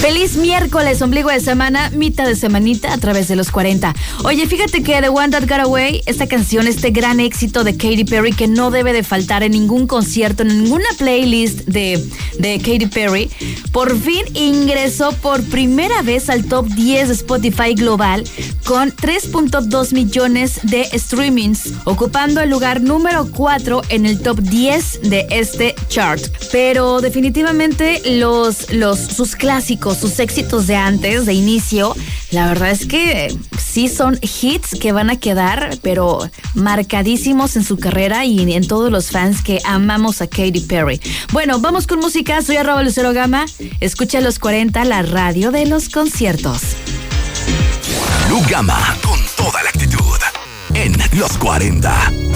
Feliz miércoles, ombligo de semana, mitad de semanita a través de los 40. Oye, fíjate que The One That Got Away, esta canción, este gran éxito de Katy Perry que no debe de faltar en ningún concierto, en ninguna playlist de Katy Perry, por fin ingresó por primera vez al top 10 de Spotify global con 3.2 millones de streamings, ocupando el lugar número 4 en el top 10 de este chart. Pero definitivamente sus clásicos, sus éxitos de antes, de inicio, la verdad es que sí son hits que van a quedar, pero marcadísimos en su carrera y en todos los fans que amamos a Katy Perry. Bueno, vamos con música. Soy @Lucero Gama. Escucha los 40, la radio de los conciertos. Lu Gama, con toda la actitud, en los 40.